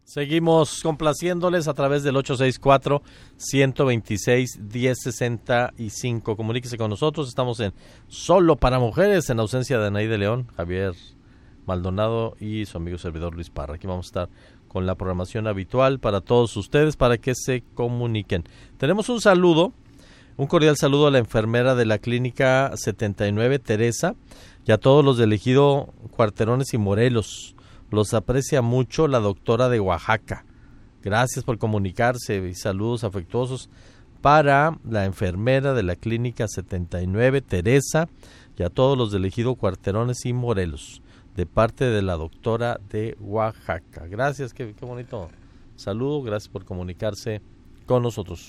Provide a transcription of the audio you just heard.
Seguimos complaciéndoles a través del 864-126-1065. Comuníquese con nosotros. Estamos en Solo para Mujeres, en ausencia de Anaí de León, Javier Maldonado y su amigo servidor Luis Parra. Aquí vamos a estar con la programación habitual para todos ustedes para que se comuniquen. Tenemos un saludo, un cordial saludo a la enfermera de la Clínica 79, Teresa, y a todos los del Ejido Cuarterones y Morelos. Los aprecia mucho la doctora de Oaxaca. Gracias por comunicarse y saludos afectuosos para la enfermera de la Clínica 79, Teresa, y a todos los del Ejido Cuarterones y Morelos, de parte de la doctora de Oaxaca. Gracias, qué bonito saludo, gracias por comunicarse con nosotros.